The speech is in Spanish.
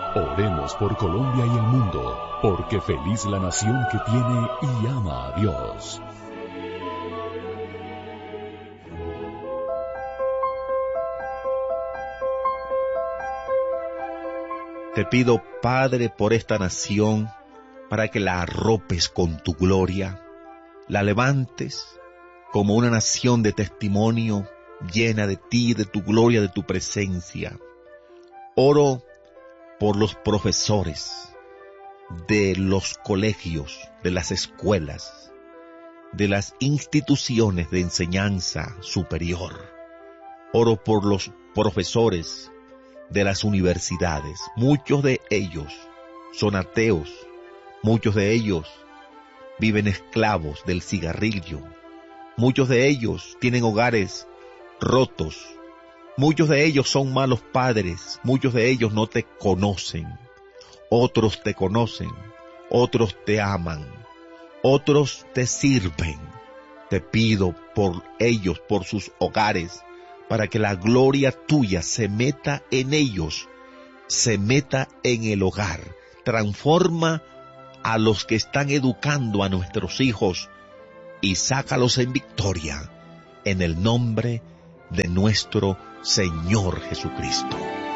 Oremos por Colombia y el mundo, porque feliz la nación que tiene y ama a Dios. Te pido, Padre, por esta nación, para que la arropes con tu gloria, la levantes como una nación de testimonio llena de ti, de tu gloria, de tu presencia. Oro por los profesores de los colegios, de las escuelas, de las instituciones de enseñanza superior. Oro por los profesores de las universidades. Muchos de ellos son ateos, muchos de ellos viven esclavos del cigarrillo, muchos de ellos tienen hogares rotos, muchos de ellos son malos padres, muchos de ellos no te conocen, otros te conocen, otros te aman, otros te sirven. Te pido por ellos, por sus hogares, para que la gloria tuya se meta en ellos, se meta en el hogar. Transforma a los que están educando a nuestros hijos y sácalos en victoria, en el nombre de nuestro Señor Jesucristo.